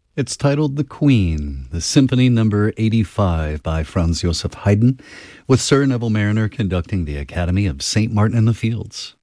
It's titled The Queen, the Symphony Number 85 by Franz Joseph Haydn, with Sir Neville Marriner conducting the Academy of St. Martin in the Fields.